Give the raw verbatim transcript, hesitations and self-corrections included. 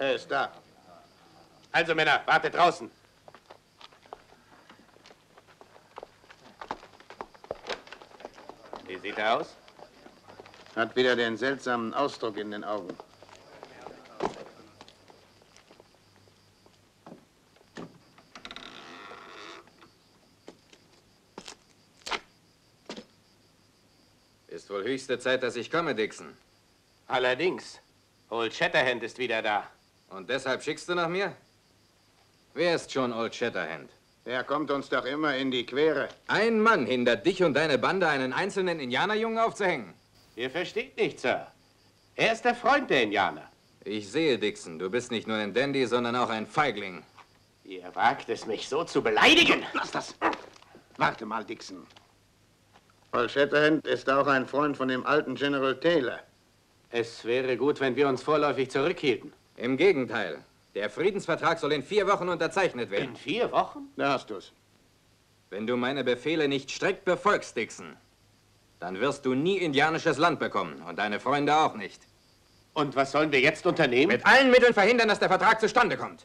Er ist da. Also, Männer, wartet draußen. Wie sieht er aus? Hat wieder den seltsamen Ausdruck in den Augen. Ist wohl höchste Zeit, dass ich komme, Dixon. Allerdings. Old Shatterhand ist wieder da. Und deshalb schickst du nach mir? Wer ist schon Old Shatterhand? Er kommt uns doch immer in die Quere. Ein Mann hindert dich und deine Bande, einen einzelnen Indianerjungen aufzuhängen. Ihr versteht nicht, Sir. Er ist der Freund der Indianer. Ich sehe, Dixon, du bist nicht nur ein Dandy, sondern auch ein Feigling. Ihr wagt es, mich so zu beleidigen. Lass das. Warte mal, Dixon. Old Shatterhand ist auch ein Freund von dem alten General Taylor. Es wäre gut, wenn wir uns vorläufig zurückhielten. Im Gegenteil. Der Friedensvertrag soll in vier Wochen unterzeichnet werden. In vier Wochen? Da hast du's. Wenn du meine Befehle nicht strikt befolgst, Dixon, dann wirst du nie indianisches Land bekommen und deine Freunde auch nicht. Und was sollen wir jetzt unternehmen? Mit allen Mitteln verhindern, dass der Vertrag zustande kommt.